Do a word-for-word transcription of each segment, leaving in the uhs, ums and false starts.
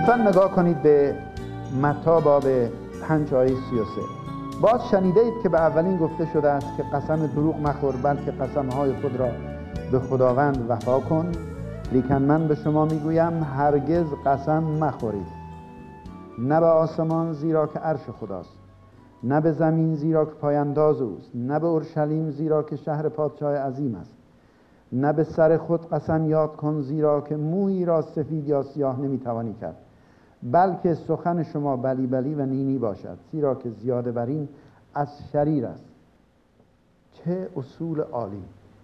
لطفاً نگاه کنید به متی باب پنج آیه سی و سه. باز شنیده اید که به اولین گفته شده است که قسم دروغ مخور، بلکه قسمهای خود را به خداوند وفا کن. لیکن من به شما میگویم هرگز قسم مخورید، نه به آسمان زیرا که عرش خداست، نه به زمین زیرا که پایانداز اوست، نه به اورشلیم زیرا که شهر پادشاه عظیم است، نه به سر خود قسم یاد کن زیرا که مویی را سفید یا سیاه نمیتوانی کرد، بلکه سخن شما بلی بلی و نینی باشد، زیرا که زیاده بر این از شریر است. چه اصول عالی!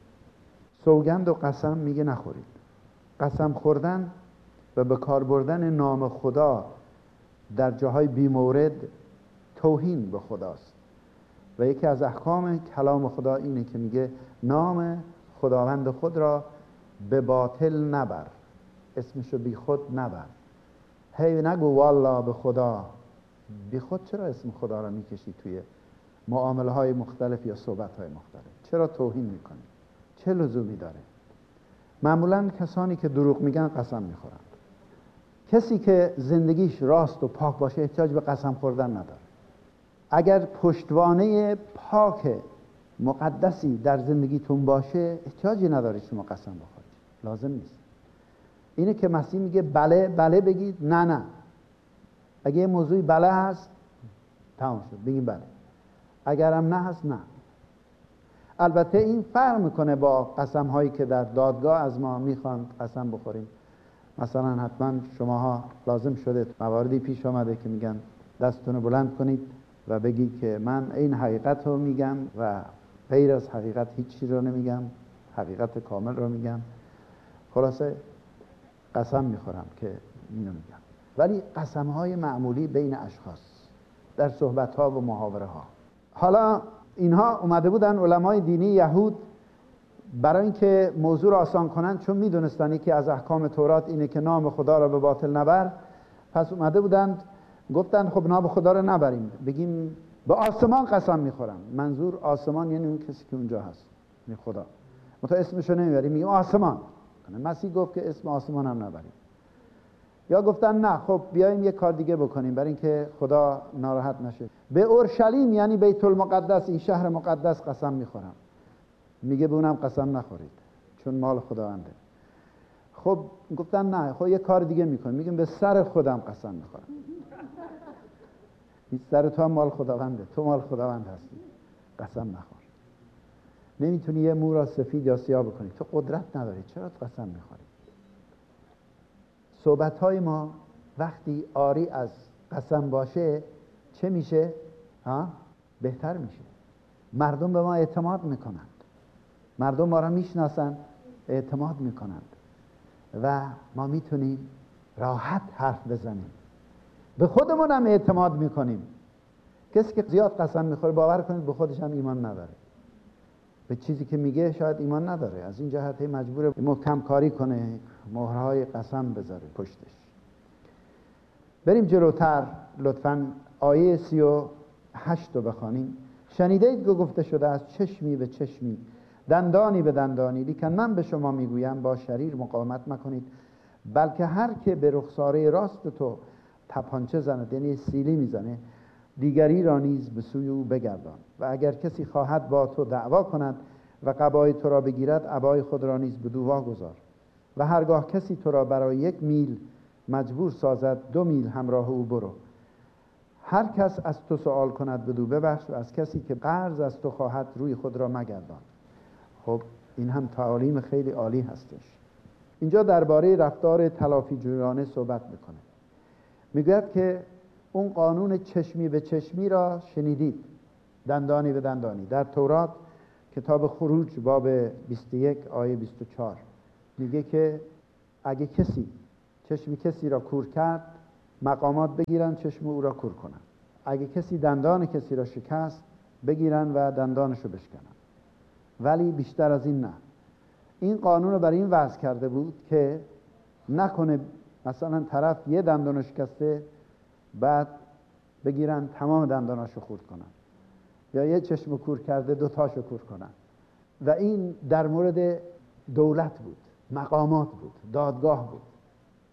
سوگند و قسم میگه نخورید. قسم خوردن و به کار بردن نام خدا در جاهای بی‌مورد توهین به خداست و یکی از احکام کلام خدا اینه که میگه نام خداوند خود را به باطل نبر، اسمشو بی خود نبر. هی نگو والله به خدا. بی خود چرا اسم خدا را میکشی توی معامله های مختلف یا صحبت های مختلف؟ چرا توهین میکنی؟ چه لزومی داره؟ معمولا کسانی که دروغ میگن قسم میخورن. کسی که زندگیش راست و پاک باشه احتیاج به قسم خوردن نداره. اگر پشتوانه پاک مقدسی در زندگیتون باشه احتیاجی نداره شما قسم بخورید، لازم نیست. اینه که مسیح میگه بله بله بگید، نه نه. اگه یه موضوعی بله هست تمام شد، بگید بله. اگرم نه هست نه. البته این فرق میکنه با قسم هایی که در دادگاه از ما میخوان قسم بخوریم. مثلا حتما شماها لازم شده مواردی پیش آمده که میگن دستتون رو بلند کنید و بگید که من این حقیقت رو میگم و غیر از حقیقت هیچی رو نمیگم، حقیقت کامل رو میگم. خلاصه قسم میخورم که اینو میگم. ولی قسم های معمولی بین اشخاص در صحبت ها و محاوره ها. حالا اینها اومده بودن علمای دینی یهود برای اینکه موضوع را آسان کنند، چون میدونستن که از احکام تورات اینه که نام خدا را به باطل نبر، پس اومده بودند گفتن خب نام خدا را نبریم، بگیم به آسمان قسم میخورم. منظور آسمان یعنی اون کسی که اونجا هست، یعنی خدا. متو اسمشو نمیبریم، میگیم آسمان. مسیح گفت که اسم آسمان هم نبریم. یا گفتن نه خب بیایم یک کار دیگه بکنیم برای اینکه خدا ناراحت نشه، به اورشلیم یعنی بیت المقدس، این شهر مقدس قسم میخورم. میگه به اونم قسم نخورید چون مال خداونده. خب گفتن نه خب یک کار دیگه میکنیم، میگیم به سر خودم قسم میخورم. این سر تو هم مال خداونده، تو مال خداوند هستی، قسم نخور. نمیتونی یه مو را سفید یا سیاه بکنی، تو قدرت نداری، چرا قسم میخوری؟ صحبت‌های ما وقتی آری از قسم باشه چه میشه؟ ها؟ بهتر میشه. مردم به ما اعتماد میکنند، مردم ما را میشناسند، اعتماد میکنند و ما میتونیم راحت حرف بزنیم. به خودمون هم اعتماد میکنیم. کسی که زیاد قسم میخوره باور کنید به خودش هم ایمان نداره، به چیزی که میگه شاید ایمان نداره، از این جهت مجبوره محکم کاری کنه، مهرهای قسم بذاره پشتش. بریم جلوتر لطفاً آیه سی و هشت رو بخوانیم. شنیده اید که گفته شده است چشمی به چشمی، دندانی به دندانی، لیکن من به شما میگویم با شریر مقاومت مکنید، بلکه هر که به رخساره راست تو تپانچه زند، یعنی سیلی میزنه، دیگری را نیز به سوی او بگردان. و اگر کسی خواهد با تو دعوا کند و قبای تو را بگیرد، عبای خود را نیز به دو واگذار. و هرگاه کسی تو را برای یک میل مجبور سازد، دو میل همراه او برو. هر کس از تو سوال کند بدو ببخش، و از کسی که قرض از تو خواهد روی خود را مگردان. خب این هم تعالیم خیلی عالی هستش. اینجا درباره رفتار تلافی جویانه صحبت میکنه. میگوید که اون قانون چشمی به چشمی را شنیدید، دندانی به دندانی. در تورات کتاب خروج باب بیست و یک آیه بیست و چهار میگه که اگه کسی چشمی کسی را کور کرد، مقامات بگیرن چشم او را کور کنن. اگه کسی دندان کسی را شکست، بگیرن و دندانشو بشکنن. ولی بیشتر از این نه. این قانون رو برای این وضع کرده بود که نکنه مثلا طرف یه دندانش شکسته بعد بگیرن تمام دنداناشو خورد کنن، یا یه چشم کور کرده دو تاشو کور کنن. و این در مورد دولت بود، مقامات بود، دادگاه بود.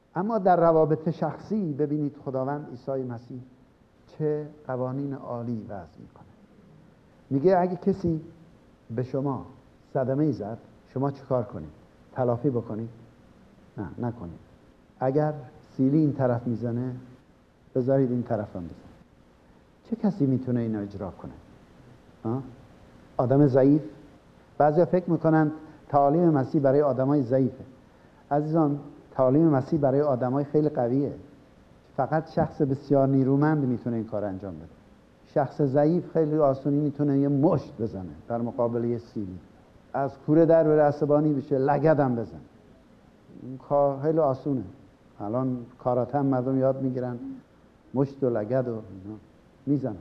اما در روابط شخصی ببینید خداوند عیسی مسیح چه قوانین عالی وضع میکنه. میگه اگه کسی به شما صدمه ای زد، شما چیکار کنید؟ تلافی بکنید؟ نه، نکنید. اگر سیلی این طرف میزنه، بذارید این طرف هم بزنه. چه کسی میتونه اینو اجرا کنه؟ آه؟ آدم ضعیف؟ بعضیا فکر میکنن تعالیم مسیح برای آدمای ضعیفه. عزیزان، تعالیم مسیح برای آدمای خیلی قویه. فقط شخص بسیار نیرومند میتونه این کار انجام بده. شخص ضعیف خیلی آسونی میتونه یه مشت بزنه در مقابل یه سیلی، از کوره در بره عصبانی بشه، لگدم بزنه. این کار خیلی آسونه. الان کاراته هم مردم یاد میگیرن، مشت و لگد و اینا میزنن.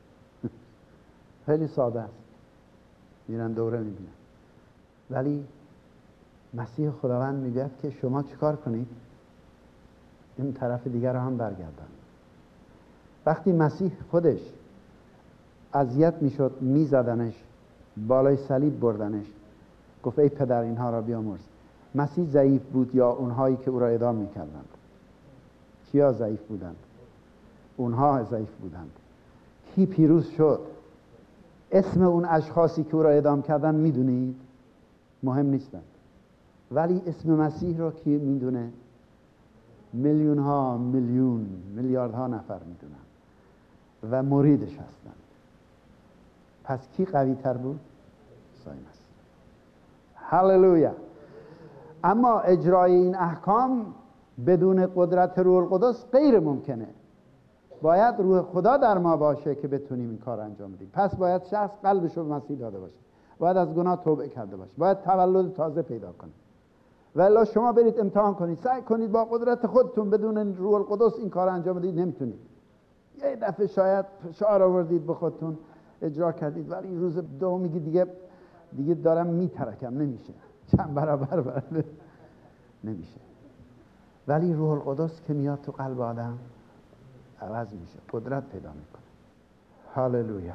خیلی ساده است، میرن دوره میبینن. ولی مسیح خداوند میگه که شما چیکار کنید؟ این طرف دیگر رو هم برگردن. وقتی مسیح خودش اذیت میشد، میزدنش، بالای صلیب بردنش، گفت ای پدر اینها را بیامرز. مسیح ضعیف بود یا اونهایی که او را اعدام میکردند؟ کیا ضعیف بودند؟ اونها ضعیف بودند. کی پیروز شد؟ اسم اون اشخاصی که او را اعدام کردن میدونید؟ مهم نیستند. ولی اسم مسیح را کی میدونه؟ میلیون ها میلیون میلیاردها نفر میدونن و مریدش هستن. پس کی قوی تر بود؟ عیسی مسیح. هللویا. اما اجرای این احکام بدون قدرت روح القدس غیر ممکنه. باید روح خدا در ما باشه که بتونیم این کار انجام بدیم. پس باید شخص قلبش رو به مسیح داده باشه، باید از گناه توبه کرده باشه، باید تولد تازه پیدا کنه. ولی شما برید امتحان کنید، سعی کنید با قدرت خودتون بدون روح القدس این کار انجام بدید، نمیتونید. یه دفعه شاید فشار آوردید به خودتون، اجرا کردید، ولی این روز دوم میگی دیگه دیگه دارم میترکم، نمیشه. چند برابر برده نمیشه. ولی روح القدس که میاد تو قلب آدم عوض میشه، قدرت پیدا میکنه. هاللویا.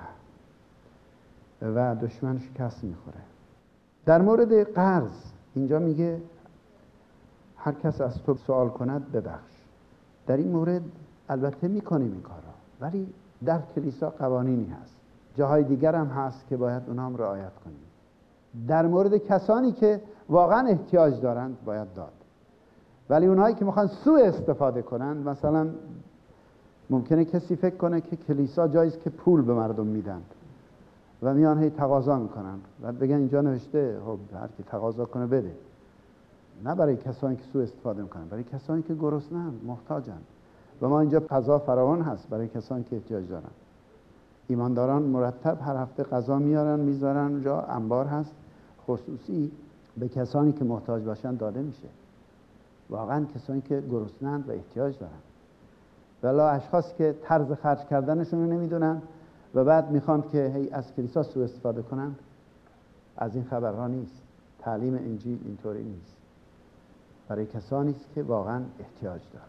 و دشمن شکست میخوره. در مورد قرض اینجا میگه هر کس از تو سوال کند ببخش. در این مورد البته میکنیم این کارا، ولی در کلیسا قوانینی هست، جاهای دیگر هم هست که باید اونها هم رعایت کنیم. در مورد کسانی که واقعا احتیاج دارند باید داد، ولی اونهایی که میخوان سوء استفاده کنند، مثلا ممکنه کسی فکر کنه که کلیسا جایی است که پول به مردم میدن و میان هی تقاضا میکنن و بگن اینجا نوشته خب هر کی تقاضا کنه بده. نه برای کسانی که سوء استفاده میکنن، برای کسانی که گرسنه‌اند، محتاجن. و ما اینجا غذا فراوان هست برای کسانی که احتیاج دارن. ایمانداران مرتب هر هفته غذا میارن میذارن اونجا، انبار هست خصوصی به کسانی که محتاج باشن داده میشه. واقعا کسانی که گرسنه‌اند و احتیاج دارن. ولی اشخاصی که طرز خرج کردنشون رو نمیدونن و بعد میخوان که هی از کلیسا سوء استفاده کنن، از این خبرها نیست. تعلیم انجیل اینطوری نیست. برای کسانی است که واقعا احتیاج دارند.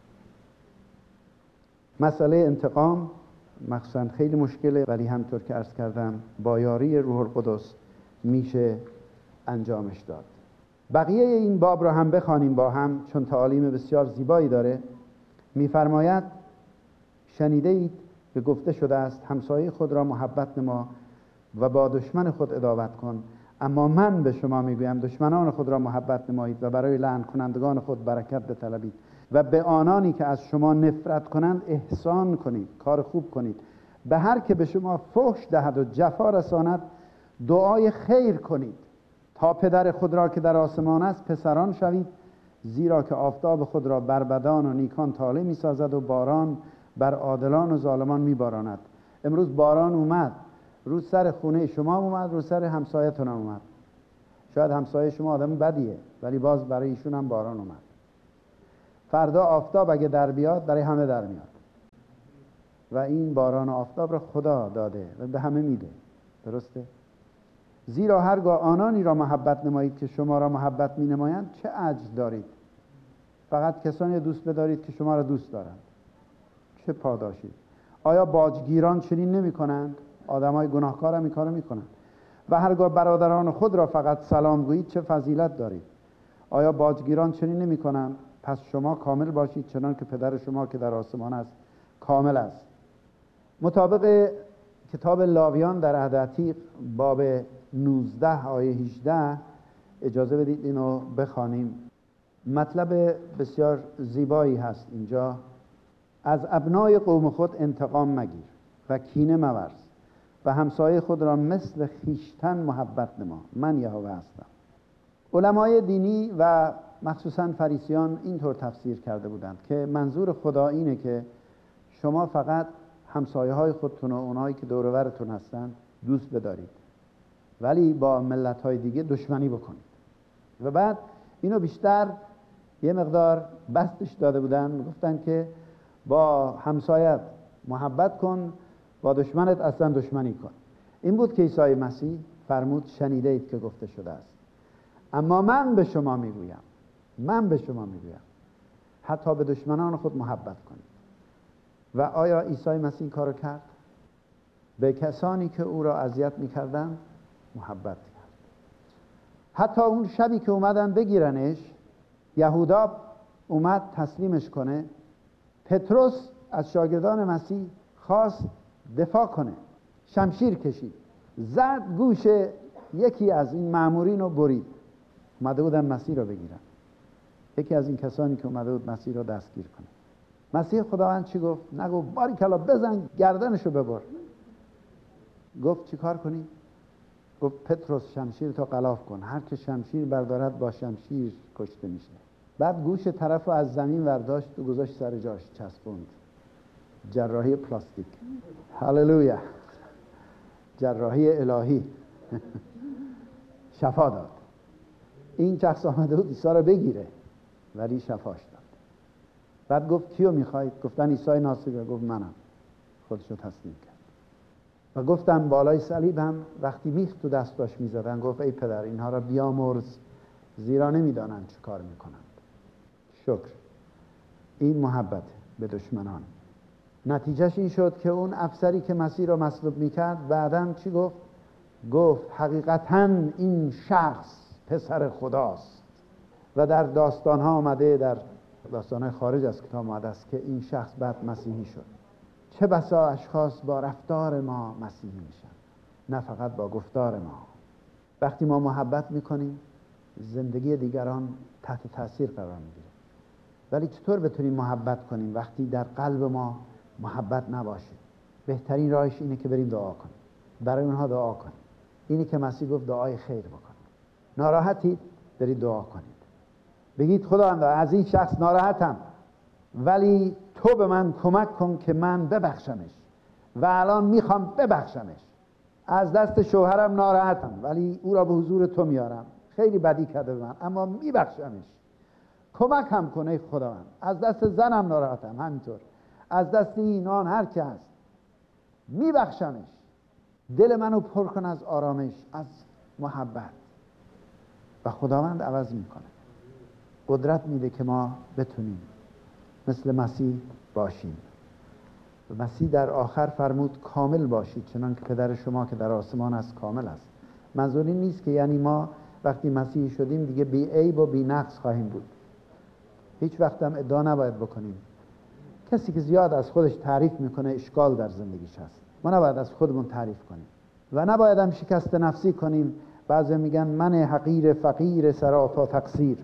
مسئله انتقام مخصوصا خیلی مشکله، ولی همطور که عرض کردم با یاری روح القدس میشه انجامش داد. بقیه این باب را هم بخوانیم با هم، چون تعالیم بسیار زیبایی داره. میفرماید شنیده اید که گفته شده است همسایه خود را محبت نما و با دشمن خود عداوت کن. اما من به شما میگویم دشمنان خود را محبت نمایید و برای لعن کنندگان خود برکت بطلبید و به آنانی که از شما نفرت کنند احسان کنید، کار خوب کنید. به هر که به شما فحش دهد و جفا رساند دعای خیر کنید، تا پدر خود را که در آسمان است پسران شوید. زیرا که آفتاب خود را بر بدان و نیکان طالع می سازد و باران بر عادلان و ظالمان می باراند. امروز باران اومد، رو سر خونه شما اومد، رو سر همسایتون اومد. شاید همسایه شما آدم بدیه، ولی باز برای ایشون هم باران اومد. فردا آفتاب اگه در بیاد برای همه در میاد و این باران و آفتاب را خدا داده و به همه میده. درسته؟ زیرا هرگاه آنانی را محبت نمایید که شما را محبت می نمایند چه اجر دارید؟ فقط کسانی دوست بدارید که شما را دوست دارند. چه پاداشی؟ آیا باجگیران چنین نمی کنند؟ آدم های گناهکار هم این کارو می کنند. و هرگاه برادران خود را فقط سلام گویید چه فضیلت دارید؟ آیا باجگیران چنین نمی کنند؟ پس شما کامل باشید چنان که پدر شما که در آسمان است کامل است. مطابق کتاب لاویان در عهد عتیق باب نوزده آیه هجده، اجازه بدید اینو بخوانیم. مطلب بسیار زیبایی هست اینجا. از ابنای قوم خود انتقام مگیر و کینه مورز و همسایه خود را مثل خیشتن محبت نما، من یهوه هستم. علمای دینی و مخصوصا فریسیان اینطور تفسیر کرده بودند که منظور خدا اینه که شما فقط همسایه های خودتون و اونایی که دور و برتون هستن دوست بدارید، ولی با ملت های دیگه دشمنی بکنید. و بعد اینو بیشتر یه مقدار بستش داده بودن، گفتن که با همسایت محبت کن، با دشمنت اصلا دشمنی کن. این بود که عیسی مسیح فرمود شنیده اید که گفته شده است، اما من به شما میگویم، من به شما میگویم حتی به دشمنان خود محبت کنید. و آیا عیسی مسیح این کارو کرد؟ به کسانی که او را اذیت میکردن محبت کرد. حتی اون شبی که اومدن بگیرنش، یهودا اومد تسلیمش کنه، پتروس از شاگردان مسیح خواست دفاع کنه، شمشیر کشید، زد گوش یکی از این مامورین رو برید. اومده بودن مسیح رو بگیرن، یکی از این کسانی که اومده بود مسیح رو دستگیر کنه. مسیح خداوند چی گفت؟ نگفت باریکلا بزن گردنشو ببر. گفت چی کار کنی؟ گفت پتروس شمشیر تو غلاف کن، هر که شمشیر بردارد با شمشیر کشته میشه. بعد گوش طرف رو از زمین برداشت و گذاشت سر جاش، چسبوند. جراحی پلاستیک. هللویا، جراحی الهی. شفا داد. این شخص آمده بود عیسی رو بگیره ولی شفاش داد. بعد گفت کیو میخواید؟ گفتن عیسی ناصری. گفت منم. خودشو تسلیم کرد. و گفتم بالای صلیب هم وقتی میخ تو دستاش میزدن گفت ای پدر اینها را بیامرز، زیرا نمیدانند چه کار میکنند. شکر. این محبت به دشمنان. نتیجهش این شد که اون افسری که مسیح را مصلوب میکرد بعداً چی گفت؟ گفت حقیقتاً این شخص پسر خداست. و در داستان ها آمده، در داستان های خارج از کتاب مقدس، که این شخص بعد مسیحی شد. چه بسا اشخاص با رفتار ما مسیحی میشن، نه فقط با گفتار ما. وقتی ما محبت میکنیم زندگی دیگران تحت تاثیر قرار میگیره. ولی چطور بتونیم محبت کنیم وقتی در قلب ما محبت نباشه؟ بهترین راهش اینه که بریم دعا کنیم، برای اونها دعا کنیم. اینی که مسیح گفت دعای خیر بکنید. ناراحتید برید دعا کنید، بگید خداوندا از این شخص ناراحتم ولی تو به من کمک کن که من ببخشمش و الان میخوام ببخشمش. از دست شوهرم ناراحتم ولی او را به حضور تو میارم، خیلی بدی کرده به من اما میبخشمش، کمک هم کنه خداوند. از دست زنم ناراحتم، همینطور از دست اینان هر که هست میبخشمش. دل منو پر کن از آرامش، از محبت، و خداوند عوض میکنه، قدرت میده که ما بتونیم مثل مسیح باشیم. و مسیح در آخر فرمود کامل باشید چنان که پدر شما که در آسمان است کامل است. منظور این نیست که یعنی ما وقتی مسیحی شدیم دیگه بی عیب و بی نقص خواهیم بود. هیچ وقت هم ادعا نباید بکنیم. کسی که زیاد از خودش تعریف میکنه اشکال در زندگیش هست. ما نباید از خودمون تعریف کنیم و نباید هم شکست نفسی کنیم. بعضی میگن من حقیر فقیر سراپا تقصیر.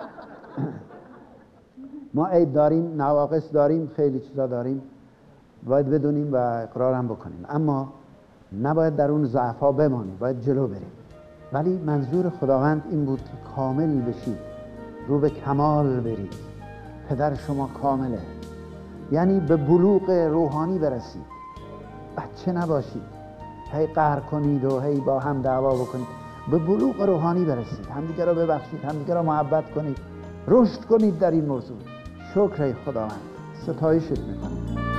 ما عیب داریم، نواقص داریم، خیلی چیزا داریم، باید بدونیم و اقرار هم بکنیم، اما نباید در اون ضعف‌ها بمانیم، باید جلو بریم. ولی منظور خداوند این بود که کامل بشید، رو به کمال برید. پدر شما کامله، یعنی به بلوغ روحانی برسید، بچه نباشید هی قهر کنید و هی با هم دعوا بکنید. به بلوغ روحانی برسید، همدیگه را ببخشید، همدیگه را محبت کنید، رشد کنید در این موضوع. شکر خداوند، ستایشت میکنیم.